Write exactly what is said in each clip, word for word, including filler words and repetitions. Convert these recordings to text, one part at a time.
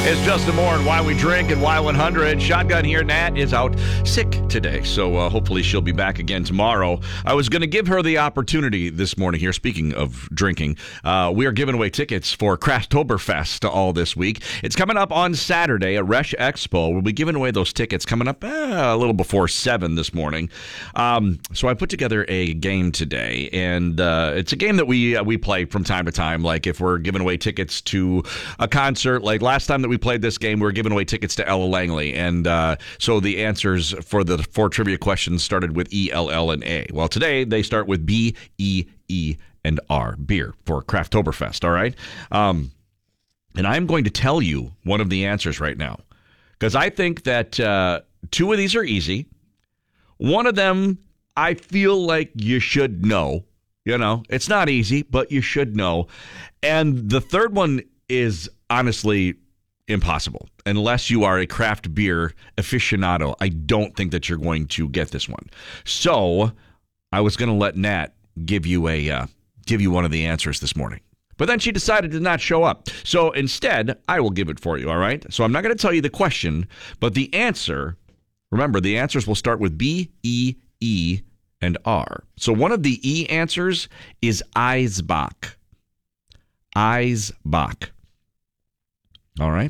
It's Justin Moore and Why We Drink and Y one hundred. Shotgun here. Nat is out sick today, so uh, hopefully she'll be back again tomorrow. I was going to give her the opportunity this morning here. Speaking of drinking, uh, we are giving away tickets for Crafttoberfest all this week. It's coming up on Saturday at Resch Expo. We'll be giving away those tickets coming up eh, a little before seven this morning. Um, so I put together a game today, and uh, it's a game that we uh, we play from time to time. Like if we're giving away tickets to a concert, like last time that we played this game, we were giving away tickets to Ella Langley. And uh, so the answers for the four trivia questions started with E, L, L, and A. Well, today they start with B, E, E, and R, beer, for Crafttoberfest, all right? Um, and I'm going to tell you one of the answers right now, because I think that uh, two of these are easy. One of them, I feel like you should know. You know, it's not easy, but you should know. And the third one is honestly impossible. Unless you are a craft beer aficionado, I don't think that you're going to get this one. So I was going to let Nat give you a uh, give you one of the answers this morning. But then she decided to not show up. So instead, I will give it for you, all right? So I'm not going to tell you the question, but the answer, remember, the answers will start with B, E, E, and R. So one of the E answers is Eisbach. Eisbach. All right?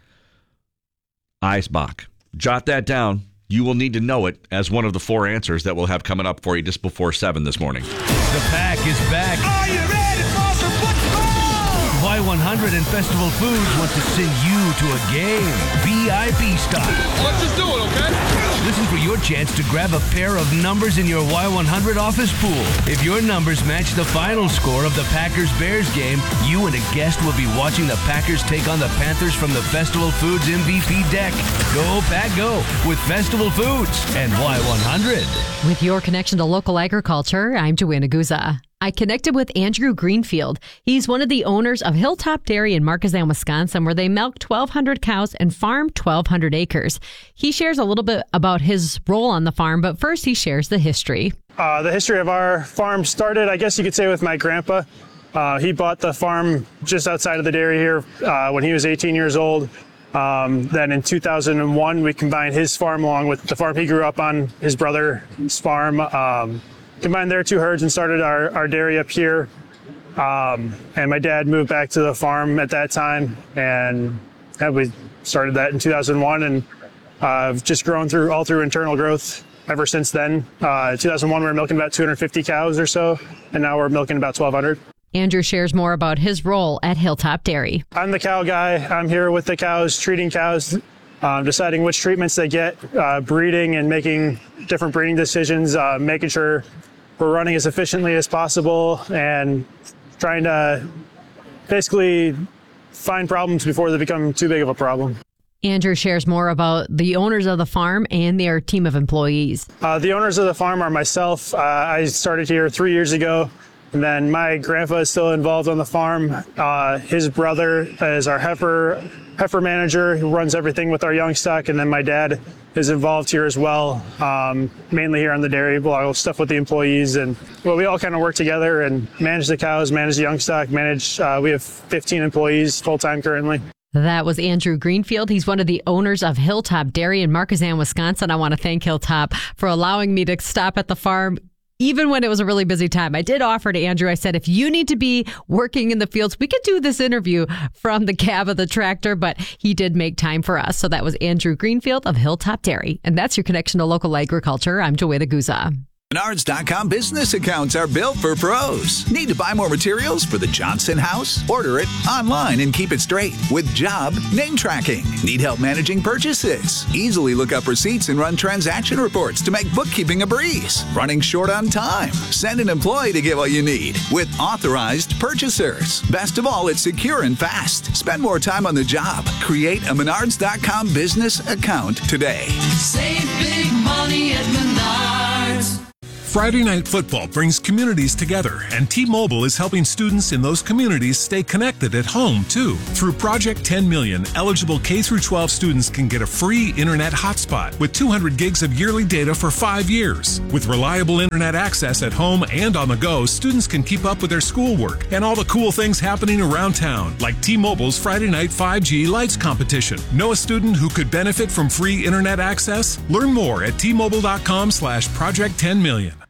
Eisbach. Jot that down. You will need to know it as one of the four answers that we'll have coming up for you just before seven this morning. The pack is back. Are you ready for some football? Y one hundred and Festival Foods want to send you to a game, V I P style. Let's just do it, okay? Listen for your chance to grab a pair of numbers in your Y one hundred office pool. If your numbers match the final score of the Packers-Bears game, you and a guest will be watching the Packers take on the Panthers from the Festival Foods M V P deck. Go, Pack, go with Festival Foods and Y one hundred. With your connection to local agriculture, I'm Joanna Guza. I connected with Andrew Greenfield. He's one of the owners of Hilltop Dairy in Marquezine, Wisconsin, where they milk twelve hundred cows and farm twelve hundred acres. He shares a little bit about his role on the farm, but first he shares the history. Uh, the history of our farm started, I guess you could say, with my grandpa. Uh, he bought the farm just outside of the dairy here uh, when he was eighteen years old. Um, then in two thousand one, we combined his farm along with the farm he grew up on, his brother's farm. Um, combined their two herds and started our, our dairy up here. Um, and my dad moved back to the farm at that time, and yeah, we started that in two thousand one, and uh, just grown through all through internal growth ever since then. Uh, in two thousand one, we were milking about two hundred fifty cows or so, and now we're milking about twelve hundred. Andrew shares more about his role at Hilltop Dairy. I'm the cow guy. I'm here with the cows, treating cows, um, deciding which treatments they get, uh, breeding and making different breeding decisions, uh, making sure we're running as efficiently as possible, and trying to basically find problems before they become too big of a problem. Andrew shares more about the owners of the farm and their team of employees. Uh, the owners of the farm are myself. Uh, I started here three years ago. And then my grandpa is still involved on the farm. Uh, his brother is our heifer heifer manager who runs everything with our young stock. And then my dad is involved here as well, um, mainly here on the dairy, a lot of stuff with the employees. And well, we all kind of work together and manage the cows, manage the young stock, manage, uh, we have fifteen employees full-time currently. That was Andrew Greenfield. He's one of the owners of Hilltop Dairy in Marquezine, Wisconsin. I want to thank Hilltop for allowing me to stop at the farm even when it was a really busy time. I did offer to Andrew, I said, if you need to be working in the fields, we could do this interview from the cab of the tractor, but he did make time for us. So that was Andrew Greenfield of Hilltop Dairy. And that's your connection to local agriculture. I'm Joanna Guza. Menards dot com business accounts are built for pros. Need to buy more materials for the Johnson house? Order it online and keep it straight with job name tracking. Need help managing purchases? Easily look up receipts and run transaction reports to make bookkeeping a breeze. Running short on time? Send an employee to get what you need with authorized purchasers. Best of all, it's secure and fast. Spend more time on the job. Create a Menards dot com business account today. Save big money at Menards. Friday Night Football brings communities together, and T-Mobile is helping students in those communities stay connected at home, too. Through Project ten million, eligible K through twelve students can get a free internet hotspot with two hundred gigs of yearly data for five years. With reliable internet access at home and on the go, students can keep up with their schoolwork and all the cool things happening around town, like T-Mobile's Friday Night five G Lights competition. Know a student who could benefit from free internet access? Learn more at T Mobile dot com slash Project ten million.